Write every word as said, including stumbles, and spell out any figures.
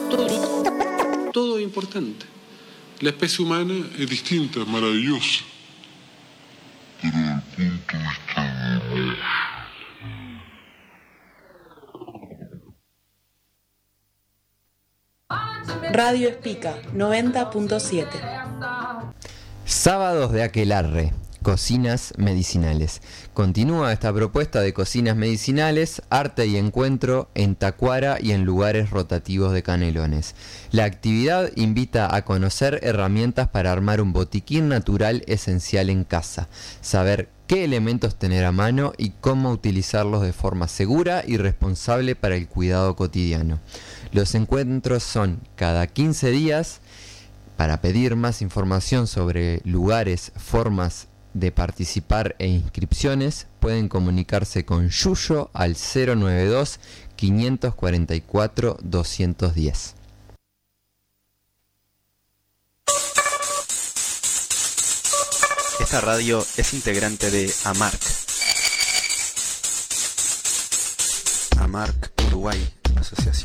Todo es importante. La especie humana es distinta, es maravillosa. Pero desde el punto de vista de Radio Espica noventa punto siete. Sábados de Aquelarre, cocinas medicinales. Continúa esta propuesta de cocinas medicinales, arte y encuentro en Tacuara y en lugares rotativos de Canelones. La actividad invita a conocer herramientas para armar un botiquín natural esencial en casa, saber qué elementos tener a mano y cómo utilizarlos de forma segura y responsable para el cuidado cotidiano. Los encuentros son cada quince días. Para pedir más información sobre lugares, formas de participar e inscripciones, pueden comunicarse con Yuyo al cero nueve dos, quinientos cuarenta y cuatro, doscientos diez. Esta radio es integrante de AMARC. AMARC Uruguay, Asociación